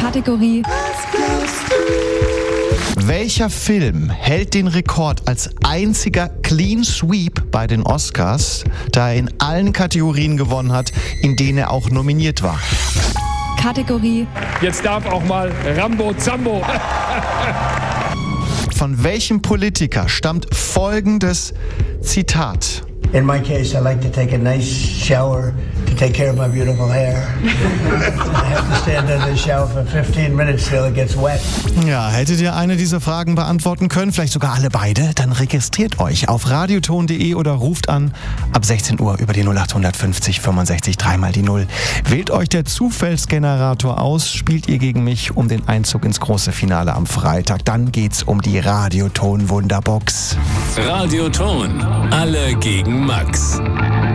Kategorie Welcher Film hält den Rekord als einziger Clean Sweep bei den Oscars, da er in allen Kategorien gewonnen hat, in denen er auch nominiert war? Kategorie Jetzt darf auch mal Rambo Zambo. Von welchem Politiker stammt folgendes Zitat? In my case, I like to take a nice shower to take care of my beautiful hair. I have to stand under the shower for 15 minutes till it gets wet. Ja, hättet ihr eine dieser Fragen beantworten können, vielleicht sogar alle beide, dann registriert euch auf radioton.de oder ruft an ab 16 Uhr über die 0850 65 3 mal die 0. Wählt euch der Zufallsgenerator aus, spielt ihr gegen mich um den Einzug ins große Finale am Freitag. Dann geht's um die Radioton Wunderbox. Radioton. Alle gegen Max.